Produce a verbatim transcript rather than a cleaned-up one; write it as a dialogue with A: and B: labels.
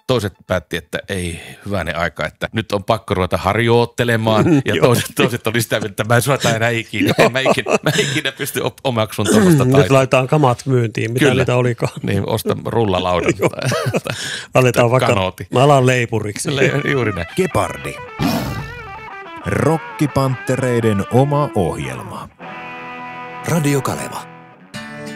A: toiset päätti, että ei hyvänen aika, että nyt on pakko ruveta harjoittelemaan. Ja toiset, toiset oli sitä, että mä en suorata enää ikinä. En mä ikinä, mä ikinä pysty omaksumaan tuollaista taitoa.
B: Nyt laitetaan kamat myyntiin, mitä
A: Kyllä.
B: niitä olikaan.
A: Niin, osta rullalaudan tai, tai
B: aletaan vaikka,
A: kanooti.
B: mä alan leipuriksi.
A: Le, juuri näin.
C: Gepardi. Rokkipanttereiden oma ohjelma. Radio Kaleva.